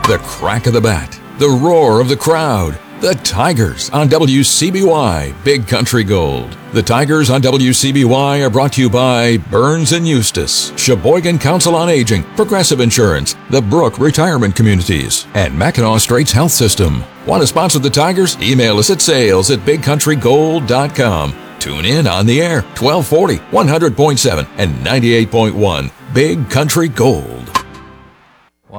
The crack of the bat, the roar of the crowd. The Tigers on WCBY Big Country Gold. The Tigers on WCBY are brought to you by Burns & Eustace, Sheboygan Council on Aging, Progressive Insurance, the Brook Retirement Communities, and Mackinac Straits Health System. Want to sponsor the Tigers? Email us at sales@bigcountrygold.com. Tune in on the air, 1240, 100.7, and 98.1. Big Country Gold.